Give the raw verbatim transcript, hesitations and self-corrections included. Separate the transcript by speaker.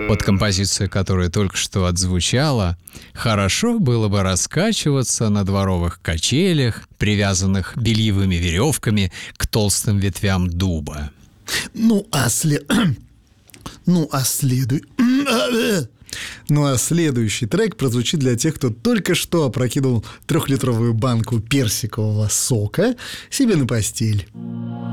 Speaker 1: Под композицию, которая только что отзвучала, хорошо было бы раскачиваться на дворовых качелях, привязанных бельевыми веревками к толстым ветвям дуба.
Speaker 2: Ну, а след... ну, а следуй... Ну а следующий трек прозвучит для тех, кто только что опрокинул трехлитровую банку персикового сока себе на постель.